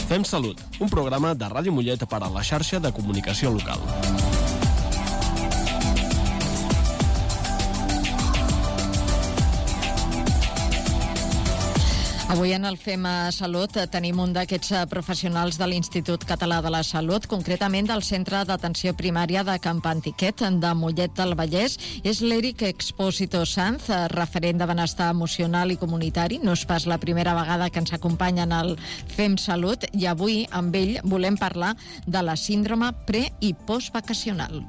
Fem Salut, un programa de Ràdio Mollet per a la xarxa de comunicació local. Avui en el Fem Salut tenim un d'aquests professionals de l'Institut Català de la Salut, concretament del Centre d'Atenció Primària de Camp Antiquet de Mollet del Vallès. És l'Eric Expósito Sanz, referent de benestar emocional i comunitari. No és pas la primera vegada que ens acompanya en el Fem Salut i avui amb ell volem parlar de la síndrome pre- i postvacacional.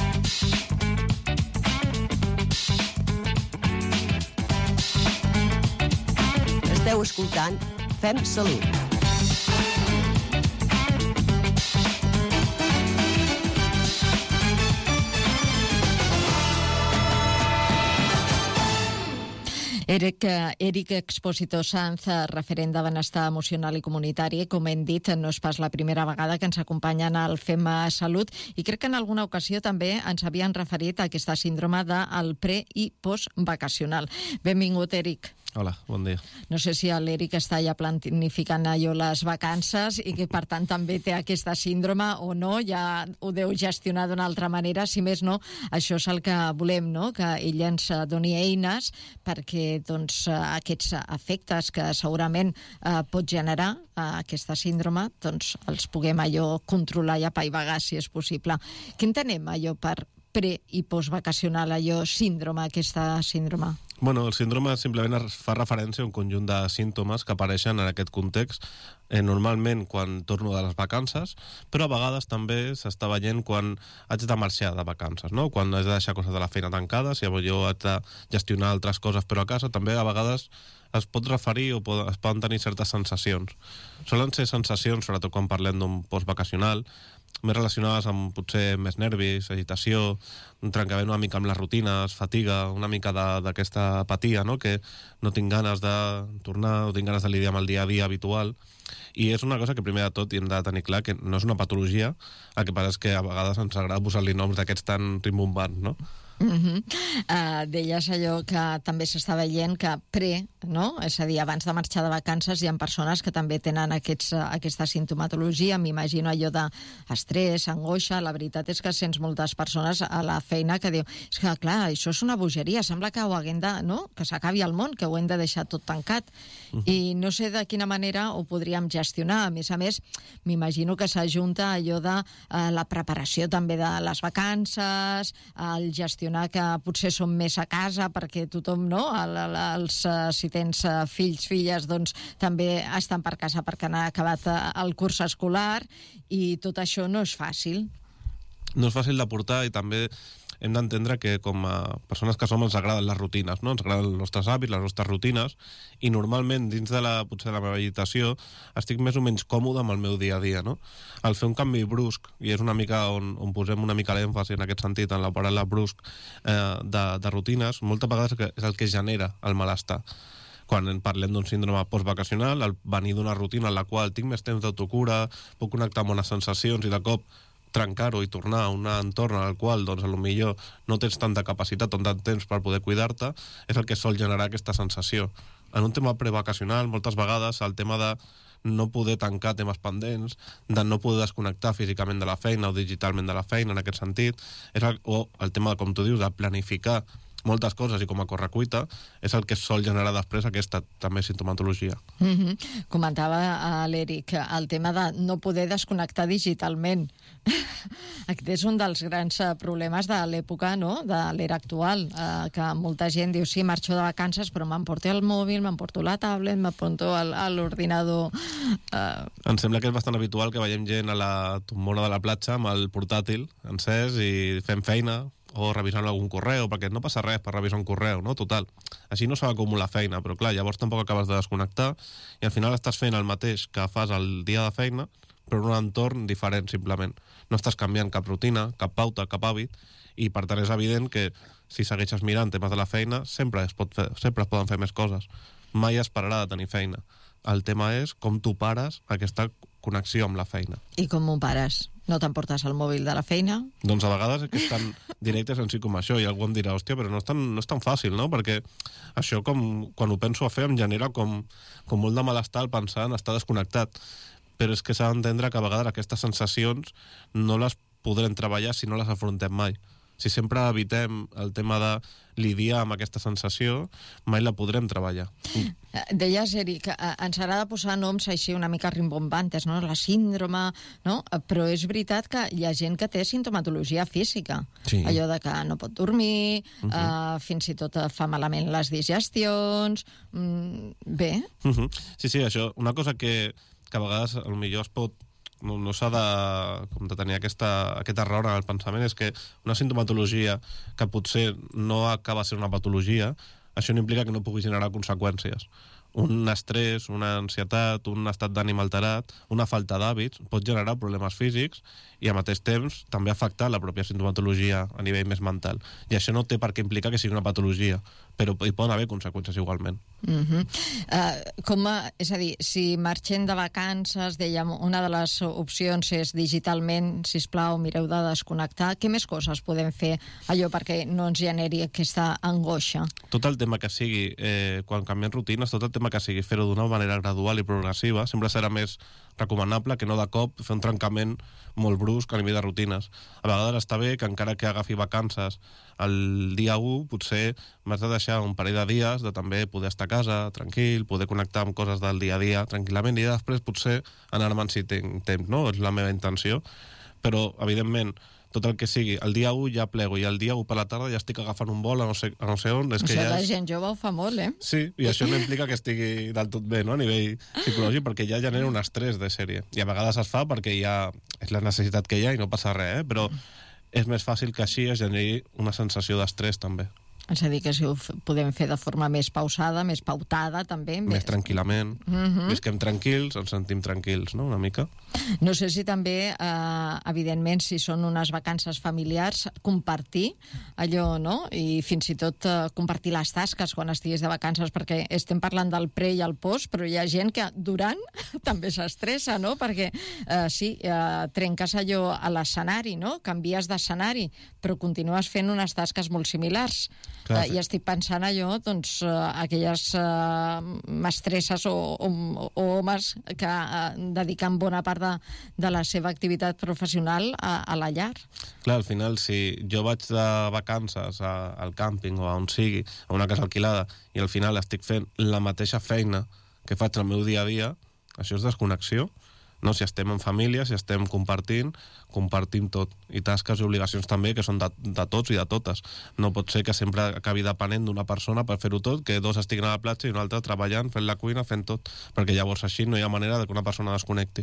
Esteu escoltant Fem Salut. Eric Expósito Sanz, referent de benestar emocional i comunitari, com hem dit, no és pas la primera vegada que ens acompanyen al Fem Salut i crec que en alguna ocasió també ens havien referit a aquesta síndrome del pre- i postvacacional. Benvingut, Eric. Hola, bon dia. No sé si l'Eric està ja planificant allò les vacances i que per tant també té aquesta síndrome o no, ja ho deu gestionar d'una altra manera. Si més no, això és el que volem, no? Que ell ens doni eines perquè doncs, aquests efectes que segurament pot generar aquesta síndrome, doncs els puguem allò controlar i apaivagar si és possible. Què entenem allò per pre- i postvacacional, allò síndrome, aquesta síndrome? Bueno, el síndrome simplement fa referència a un conjunt de símptomes que apareixen en aquest context, normalment quan torno de les vacances, però a vegades també s'està veient quan haig de marxar de vacances, no? Quan haig de deixar coses de la feina tancades, si jo haig de gestionar altres coses però a casa, també a vegades es pot referir o es poden tenir certes sensacions. Solen ser sensacions, sobretot quan parlem d'un postvacacional, més relacionades amb potser més nervis, agitació, un trencament una mica amb les rutines, fatiga, una mica d'aquesta apatia, no? Que no tinc ganes de tornar, no tinc ganes de lidiar amb el dia a dia habitual. I és una cosa que primer de tot hem de tenir clar que no és una patologia, el que passa és que a vegades ens agrada posar-li noms d'aquests tan rimbombants, no? Deies allò que també s'està veient que no? És a dir, abans de marxar de vacances hi ha persones que també tenen aquesta simptomatologia. M'imagino allò d'estrès, angoixa. La veritat és que sents moltes persones a la feina que diu, és que clar, això és una bogeria, sembla que ho haguem de, no? Que s'acabi el món, que ho hem de deixar tot tancat. I no sé de quina manera ho podríem gestionar. A més, m'imagino que s'ajunta allò de la preparació també de les vacances, el gestionar que potser som més a casa perquè tothom, no? Si tens fills, filles, doncs també estan per casa perquè han acabat el curs escolar i tot això no és fàcil. No és fàcil de portar i també hem d'entendre que com a persones que som ens agraden les rutines, no? Ens agraden els nostres hàbits, les nostres rutines, i normalment dins de potser de la meva habitació estic més o menys còmode amb el meu dia a dia, no? Al fer un canvi brusc, i és una mica on posem una mica l'èmfasi en aquest sentit, en la paraula brusc de rutines, moltes vegades és el que genera el malestar. Quan parlem d'un síndrome postvacacional, el venir d'una rutina en la qual tinc més temps d'autocura, puc connectar amb bones sensacions i de cop trencar-ho i tornar a un entorn en el qual doncs, potser no tens tanta capacitat o tant temps per poder cuidar-te, és el que sol generar aquesta sensació. En un tema prevacacional, moltes vegades, el tema de no poder tancar temes pendents, de no poder desconnectar físicament de la feina o digitalment de la feina, en aquest sentit, o el tema, com tu dius, de planificar moltes coses i com a correcuita, és el que sol generar després aquesta també sintomatologia. Comentava l'Eric el tema de no poder desconnectar digitalment. Aquest és un dels grans problemes de l'època, no? De l'era actual, que molta gent diu, sí, marxo de vacances, però m'emporto el mòbil, m'emporto la tablet, m'emporto l'ordinador. Em sembla que és bastant habitual que veiem gent a la tombona de la platja amb el portàtil encès i fem feina, o revisant algun correu, perquè no passa res per revisar un correu, no? Total. Així no s'ha d'acumular feina, però clar, llavors tampoc acabes de desconnectar i al final estàs fent el mateix que fas el dia de feina, però en un entorn diferent, simplement. No estàs canviant cap rutina, cap pauta, cap hàbit, i per tant és evident que si segueixes mirant temes de la feina, sempre es poden fer més coses. Mai es pararà de tenir feina. El tema és com tu pares aquesta connexió amb la feina. I com ho pares? No t'emportes el mòbil de la feina? Doncs a vegades és que és tan directe en si com això, i algú em dirà, hòstia, però no és tan fàcil, no? Perquè això, quan ho penso a fer, em genera com molt de malestar al pensar en estar desconnectat. però és que s'ha d'entendre que a vegades aquestes sensacions no les podrem treballar si no les afrontem mai. Si sempre evitem el tema de lidiar amb aquesta sensació, mai la podrem treballar. Deies, Eric, ens agrada posar noms així una mica rimbombantes, no? La síndrome, no? Però és veritat que hi ha gent que té sintomatologia física. Sí. Allò de que no pot dormir, fins i tot fa malament les digestions... Bé. Sí, això. Una cosa que a vegades potser es pot no s'ha de tenir aquest error en el pensament, és que una sintomatologia que potser no acaba sent una patologia, això no implica que no pugui generar conseqüències. Un estrès, una ansietat, un estat d'ànim alterat, una falta d'hàbits pot generar problemes físics i al mateix temps també afectar la pròpia sintomatologia a nivell més mental. I això no té per què implicar que sigui una patologia, però hi poden haver conseqüències igualment. És a dir, si marxem de vacances, dèiem, una de les opcions és digitalment, sisplau, mireu de desconnectar. Què més coses podem fer allò perquè no ens generi aquesta angoixa? Tot el tema que sigui, quan canviem rutines, tot el tema que sigui fer-ho d'una manera gradual i progressiva, sempre serà més recomanable que no de cop fer un trencament molt brusc a nivell de rutines. A vegades està bé que encara que agafi vacances el dia 1, potser m'has de deixar un parell de dies de també poder estar a casa, tranquil, poder connectar amb coses del dia a dia tranquil·lament i després potser anar-me'n si tinc temps, no? És la meva intenció. Però, evidentment, tot el que sigui, el dia 1 ja plego i el dia 1 per la tarda ja estic agafant un vol a no sé on. És que això ja la gent jove ho fa molt, eh? Sí, i això no implica que estigui del tot bé, no?, a nivell psicològic, perquè ja genera un estrès de sèrie. I a vegades es fa perquè ja és la necessitat que hi ha i no passa res, però és més fàcil que així es generi una sensació d'estrès també. És a dir, que si ho podem fer de forma més pausada, més pautada, també. Més tranquil·lament. Visquem tranquils, ens sentim tranquils, no?, una mica. No sé si també, evidentment, si són unes vacances familiars, compartir allò, no? I fins i tot compartir les tasques quan estiguis de vacances, perquè estem parlant del pre i el post, però hi ha gent que durant també s'estressa, no? Perquè, sí, trenques allò a l'escenari, no? Canvies d'escenari, però continues fent unes tasques molt similars. Clar, I estic pensant allò, doncs, aquelles mestresses o homes que dediquen bona part de la seva activitat professional a la llar. Clar, al final, si jo vaig de vacances al càmping o a on sigui, a una casa alquilada, i al final estic fent la mateixa feina que faig al meu dia a dia, això és desconnexió. No, si estem en família, si estem compartim tot. I tasques i obligacions també, que són de tots i de totes. No pot ser que sempre acabi depenent d'una persona per fer-ho tot, que dos estiguin a la platja i un altre treballant, fent la cuina, fent tot. Perquè llavors així no hi ha manera que una persona desconnecti.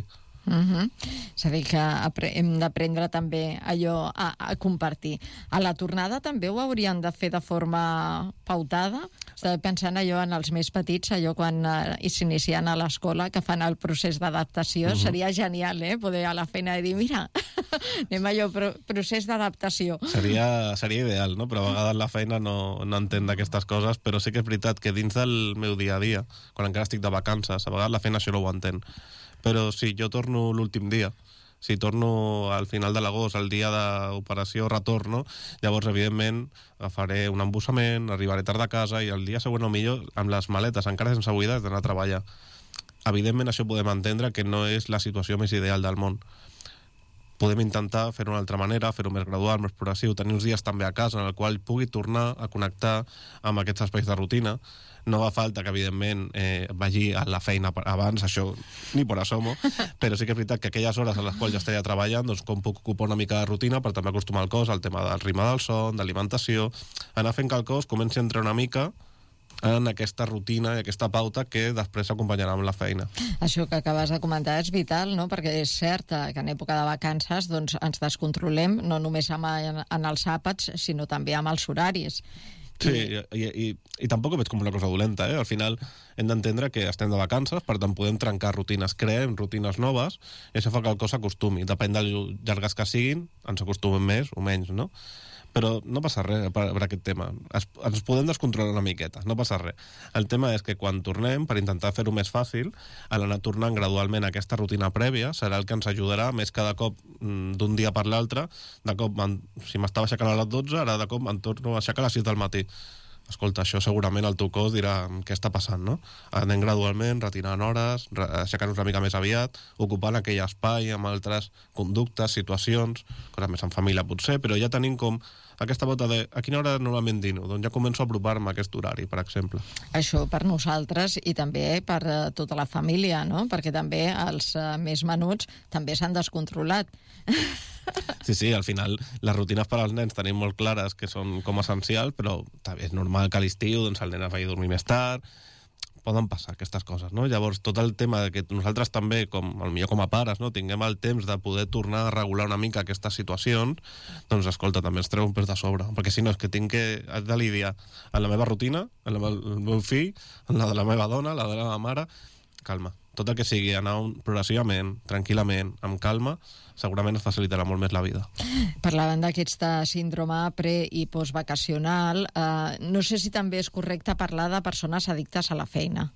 És a dir, que hem d'aprendre també allò a compartir. A la tornada també ho haurien de fer de forma pautada? Estava pensant allò en els més petits, allò quan s'inicien a l'escola, que fan el procés d'adaptació. Seria genial, poder a la feina dir, mira, anem allò, procés d'adaptació. Seria ideal, no? Però a vegades la feina no entén d'aquestes coses, però sí que és veritat que dins del meu dia a dia, quan encara estic de vacances, a vegades la feina això no ho entén. Però si jo torno l'últim dia, si torno al final de l'agost, el dia d'operació retorno, llavors, evidentment, agafaré un embussament, arribaré tard a casa i el dia següent, millor, amb les maletes encara sense buidar, d'anar a treballar. Evidentment, això podem entendre que no és la situació més ideal del món. Podem intentar fer-ho d'una altra manera, fer-ho més gradual, més progressiu, tenir uns dies també a casa en el qual pugui tornar a connectar amb aquests espais de rutina. No fa falta que, evidentment, vagi a la feina abans, això ni por asomo, però sí que és veritat que aquelles hores a les quals ja estaria treballant, doncs com puc ocupar una mica de rutina per també acostumar el cos al tema del ritme del son, d'alimentació, anar fent que el cos comenci a entrar una mica en aquesta rutina i aquesta pauta que després s'acompanyarà amb la feina. Això que acabes de comentar és vital, no? Perquè és cert que en època de vacances doncs, ens descontrolem, no només en els àpats, sinó també amb els horaris. Sí, i tampoc ho veig com una cosa dolenta, Al final hem d'entendre que estem de vacances, per tant podem trencar rutines, creem rutines noves, i això fa que el cos s'acostumi. Depèn de llargues que siguin, ens acostumem més o menys, no? Però no passa res per aquest tema. Ens podem descontrolar una miqueta, no passa res. El tema és que quan tornem, per intentar fer-ho més fàcil, a l'anar tornant gradualment a aquesta rutina prèvia, serà el que ens ajudarà més cada cop d'un dia per l'altre. De cop, si m'estava aixecant a les 12, ara de cop em torno a aixecar a les 6 del matí. escolta, això segurament el teu cos dirà què està passant, no? Anem gradualment, retirant hores, aixecant-nos una mica més aviat, ocupant aquell espai amb altres conductes, situacions, coses més en família potser, però ja tenim com aquesta bota de a quina hora normalment dino? Doncs ja començo a apropar-me a aquest horari, per exemple. Això per nosaltres i també per tota la família, no? Perquè també els més menuts també s'han descontrolat. Sí, al final les rutines per als nens tenim molt clares que són com essencials, però també és normal que a l'estiu doncs, el nen es vagi a dormir més tard, poden passar aquestes coses, no? Llavors, tot el tema de que nosaltres també, potser com a pares, no, tinguem el temps de poder tornar a regular una mica aquestes situacions, doncs, escolta, també ens treu un pes de sobre, perquè si no és que haig de lidiar en la meva rutina, en el meu fill, en la de la meva dona, la de la meva mare. Calma. Tot el que sigui anar progressivament, tranquil·lament, amb calma, segurament es facilitarà molt més la vida. Parlaven d'aquest síndrome pre- i postvacacional. No sé si també és correcte parlar de persones addictes a la feina.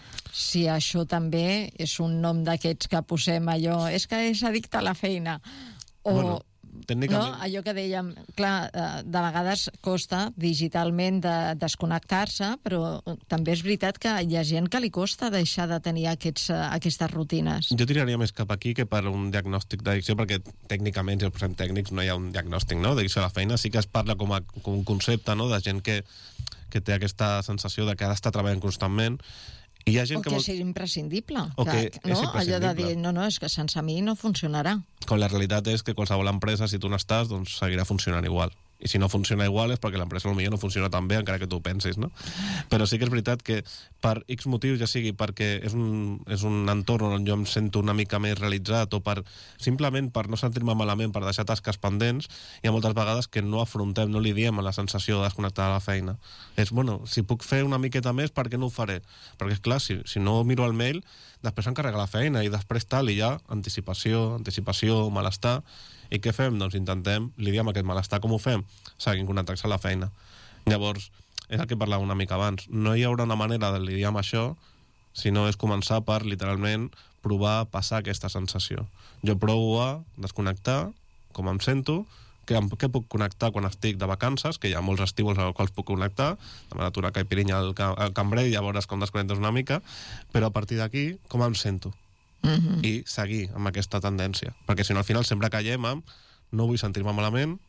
Si això també és un nom d'aquests que posem allò, és que és addicte a la feina. O... Bueno, tècnicament... No? Allò que dèiem, clar, de vegades costa digitalment de desconnectar-se, però també és veritat que hi ha gent que li costa deixar de tenir aquestes rutines. Jo tiraria més cap aquí que per un diagnòstic d'addicció, perquè tècnicament, si els posem tècnics, no hi ha un diagnòstic, no?, d'addicció a la feina. Sí que es parla com un concepte, no?, de gent que té aquesta sensació de que ha d'estar treballant constantment. I hi ha gent o que és imprescindible. O que és imprescindible. Allò de dir, no, és que sense mi no funcionarà. Com la realitat és que qualsevol empresa, si tu no estàs, doncs seguirà funcionant igual. I si no funciona igual és perquè l'empresa potser no funciona tan bé, encara que tu ho pensis, no? Però sí que és veritat que per X motius, ja sigui perquè és un entorn on jo em sento una mica més realitzat o simplement per no sentir-me malament, per deixar tasques pendents, hi ha moltes vegades que no afrontem, no li diem a la sensació de desconnectar de la feina. És, bueno, si puc fer una miqueta més, per què no ho faré? Perquè, és clar, si no miro el mail, després s'encarrega la feina i després tal, i ja anticipació, malestar. I què fem? Doncs intentem lidiar amb aquest malestar. Com ho fem? Seguint connectats a la feina. Llavors, és el que parlava una mica abans. No hi haurà una manera de lidiar amb això si no és començar per, literalment, provar a passar aquesta sensació. Jo provo a desconnectar, com em sento, què puc connectar quan estic de vacances, que hi ha molts estius als quals puc connectar, demà aturar caipirinha al cambrer i llavors com desconnectes una mica, però a partir d'aquí, com em sento? I seguir amb aquesta tendència. Perquè si no, al final sempre caiem amb no vull sentir-me malament,